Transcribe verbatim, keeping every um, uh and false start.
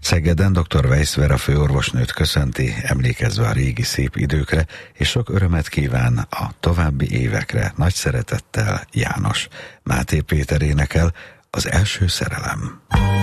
Szegeden dr. Weisz Vera főorvosnőt köszönti, emlékezve a régi szép időkre, és sok örömet kíván a további évekre. Nagy szeretettel János. Máté Péter énekel, Az első szerelem.